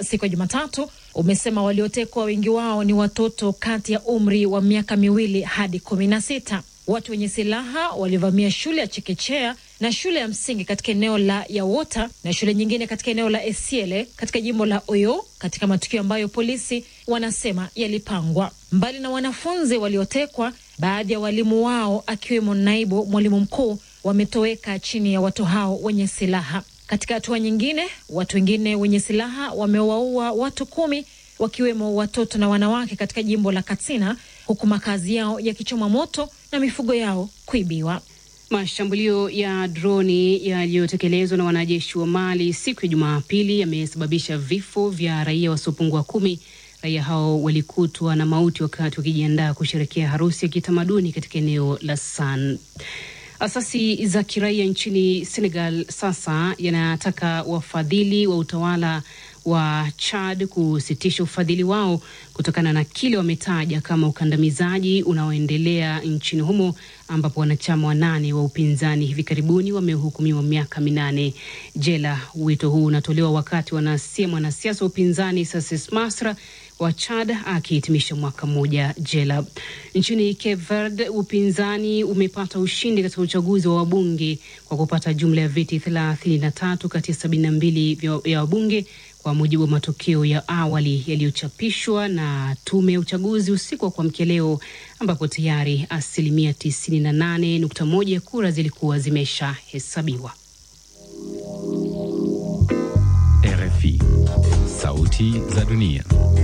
siku ya Jumatatu umesema waliotekwa wengi wao ni watoto kati ya umri wa miaka 2 hadi 16. Watu wenye silaha walivamia shule ya chekechea na shule ya msingi katika eneo la Yawota na shule nyingine katika eneo la Esiele katika jimbo la Oyo, katika matukio ambayo polisi wanasema yalipangwa. Mbali na wanafunzi waliotekwa, baadhi ya walimu wao akiwemo naibu mwalimu mkuu wametoweka chini ya watu hao wenye silaha. Katika hatua nyingine, watu wengine wenye silaha wamewaua watu 10 wakiwemo watoto na wanawake katika jimbo la Katsina, huku makazi yao yakichoma moto na mifugo yao kuibiwa. Mashambulio ya droni yaliyotekelezwa na wanajeshi wa Mali siku ya Jumapili yamesababisha vifo vya raia wasiopungua 10. Raia hao walikutwa na mauti wakati wakijiandaa kusherehekea harusi ya kitamaduni katika eneo la San. Asasi za kiraia nchini Senegal sasa yanataka wafadhili wa utawala wa Chad kusitisha ufadhili wao kutokana na kile wametaja kama ukandamizaji unaoendelea nchini humo, ambapo wanachama 8 wa upinzani hivi karibuni wamehukumiwa miaka 8 jela. Wito huu unatolewa wakati mwanasiasa wa upinzani Sasses Masra wa Chad akihitimisha mwaka 1 jela. Nchini Cape Verde, upinzani umepata ushindi katika uchaguzi wa wabunge kwa kupata jumla ya viti 33 kati ya 72 ya wabunge, kwa mujibu wa matokeo ya awali yaliyochapishwa na tume ya uchaguzi usiku wa kuamkia leo, ambapo tayari 98.1% ya kura zilikuwa zimeshahesabiwa. RFI, Sauti za Dunia.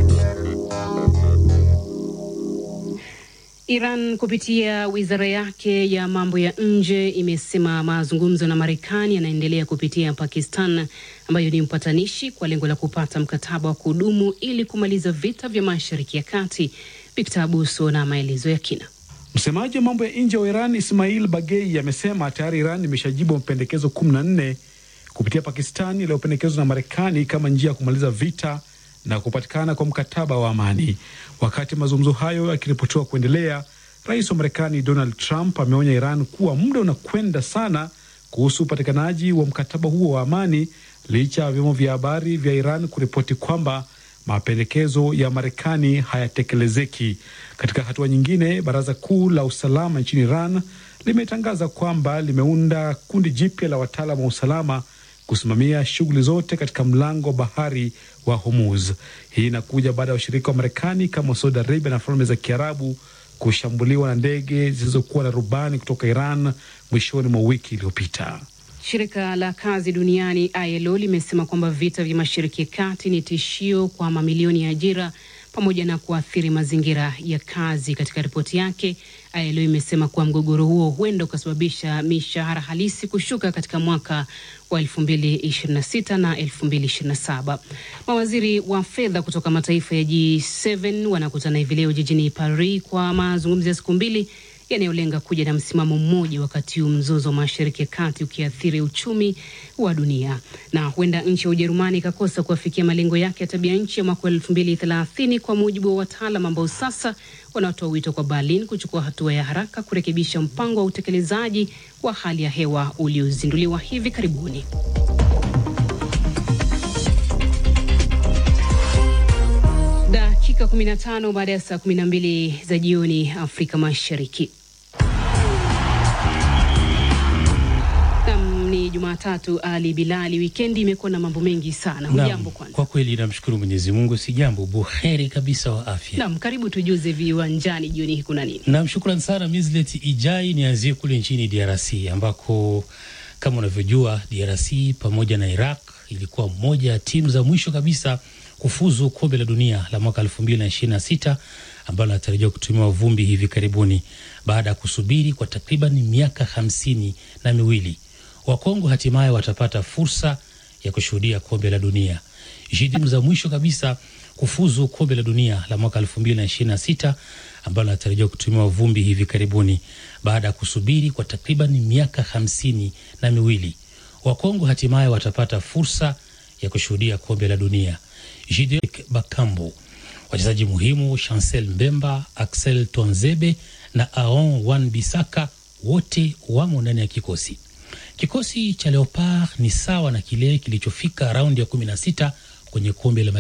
Iran kupitia wizara yake ya mambo ya nje imesema mazungumzo na Marekani yanaendelea kupitia Pakistan, ambayo ni mpatanishi, kwa lengo la kupata mkataba wa kudumu ili kumaliza vita vya Mashariki ya Kati. Victor Abuso na maelezo ya kina. Msemaji wa mambo ya nje wa Iran Ismail Baghei amesema tayari Iran imeshajibu mapendekezo 14 kupitia Pakistan yaliyopendekezwa na Marekani kama njia ya kumaliza vita na kupatikana kwa mkataba wa amani. Wakati mazungumzo hayo yakiripotiwa kuendelea, Rais wa Marekani Donald Trump ameonya Iran kuwa muda unakwenda sana kuhusu upatikanaji wa mkataba huo wa amani, licha ya vyombo vya habari vya Iran kuripoti kwamba mapendekezo ya Marekani hayatekelezeki. Katika hatua nyingine, Baraza Kuu la Usalama nchini Iran limetangaza kwamba limeunda kundi jipya la wataalamu wa usalama kusimamia shughuli zote katika mlango wa bahari wa Hormuz. Hii inakuja baada ya washirika wa Marekani kama Saudi Arabia na Falme za Kiarabu kushambuliwa na ndege zilizokuwa na rubani kutoka Iran mwishoni mwa wiki iliyopita. Shirika la kazi duniani ILO limesema kwamba vita vya Mashariki ya Kati ni tishio kwa mamilioni ya ajira pamoja na kuathiri mazingira ya kazi. Katika ripoti yake, ILO imesema kuwa mgogoro huo huenda ukasababisha mishahara halisi kushuka katika mwaka wa 2026 na 2027. Mawaziri wa fedha kutoka mataifa ya G7 wanakutana hivi leo jijini Paris kwa mazungumzo ya siku 2 yanayolenga kuja na msimamo mmoja wakati huu mzozo wa Mashariki ya Kati ukiathiri uchumi wa dunia. Na huenda nchi ya Ujerumani ikakosa kuafikia malengo yake ya tabia nchi ya mwaka 2030, kwa mujibu wa wataalamu ambao sasa wanatoa wito kwa Berlin kuchukua hatua ya haraka kurekebisha mpango wa utekelezaji wa hali ya hewa uliozinduliwa hivi karibuni. Dakika 15 baada ya saa 12 za jioni Afrika Mashariki. Ni Jumatatu, Ali Bilali, wikendi imekuwa na mambo mengi sana. Hujambo kwanza? Kwa kweli namshukuru Mwenyezi Mungu, si jambo, buheri kabisa wa afya. Naam, karibu tujuze viwanjani jioni hii kuna nini? Naam, shukrani sana Mizleti Ijai. Nianzie kule nchini DRC ambako kama unavyojua DRC pamoja na Iraq ilikuwa moja ya timu za mwisho kabisa kufuzu kombe la dunia la mwaka 2026 ambalo linatarajiwa kutumiwa vumbi hivi karibuni baada ya kusubiri kwa takriban miaka 52. Wakongo hatimaye watapata fursa ya kushuhudia kombe la dunia. Timu za mwisho kabisa kufuzu kombe la dunia la mwaka 2026 ambalo linatarajiwa kutumiwa vumbi hivi karibuni baada ya kusubiri kwa takriban miaka 52. Wakongo hatimaye watapata fursa ya kushuhudia kombe la dunia. Jidek Bakambu, wachezaji muhimu Chancel Mbemba, Axel Tonzebe na Aaron Wan-Bissaka wote wamo ndani ya kikosi. Kikosi cha Leopard ni sawa na kile kilichofika raundi ya 16 kwenye kombe la